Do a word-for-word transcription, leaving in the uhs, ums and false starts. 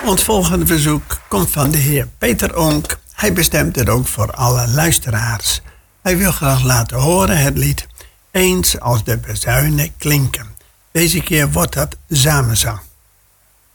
Ons volgende verzoek komt van de heer Peter Onk. Hij bestemt het ook voor alle luisteraars. Hij wil graag laten horen het lied Eens als de bezuinen klinken. Deze keer wordt dat samenzang.